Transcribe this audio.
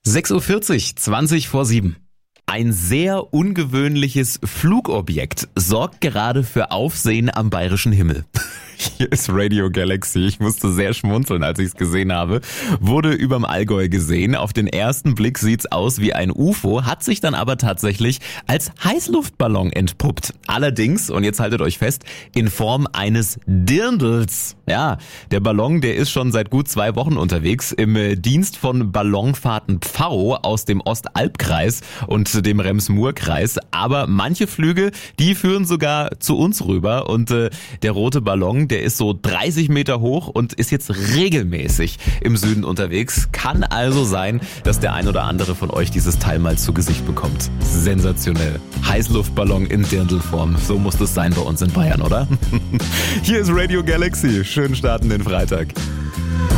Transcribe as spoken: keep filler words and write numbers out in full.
sechs Uhr vierzig, zwanzig vor sieben. Ein sehr ungewöhnliches Flugobjekt sorgt gerade für Aufsehen am bayerischen Himmel. Hier ist Radio Galaxy. Ich musste sehr schmunzeln, als ich es gesehen habe. Wurde überm Allgäu gesehen. Auf den ersten Blick sieht's aus wie ein U F O, hat sich dann aber tatsächlich als Heißluftballon entpuppt. Allerdings, und jetzt haltet euch fest, in Form eines Dirndls. Ja, der Ballon, der ist schon seit gut zwei Wochen unterwegs im Dienst von Ballonfahrten Pfau aus dem Ostalbkreis und dem Rems-Murr-Kreis. Aber manche Flüge, die führen sogar zu uns rüber und äh, der rote Ballon, der ist so dreißig Meter hoch und ist jetzt regelmäßig im Süden unterwegs. Kann also sein, dass der ein oder andere von euch dieses Teil mal zu Gesicht bekommt. Sensationell. Heißluftballon in Dirndlform. So muss das sein bei uns in Bayern, oder? Hier ist Radio Galaxy. Schönen Start in den Freitag.